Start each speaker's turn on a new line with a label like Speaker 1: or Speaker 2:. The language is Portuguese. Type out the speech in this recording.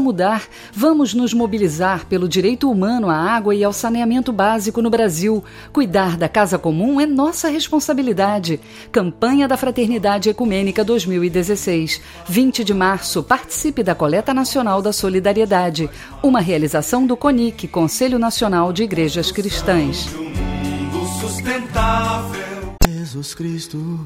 Speaker 1: Mudar, vamos nos mobilizar pelo direito humano à água e ao saneamento básico no Brasil. Cuidar da casa comum é nossa responsabilidade. Campanha da Fraternidade Ecumênica 2016. 20 de março, participe da Coleta Nacional da Solidariedade. Uma realização do CONIC, Conselho Nacional de Igrejas Cristãs.
Speaker 2: Jesus Cristo.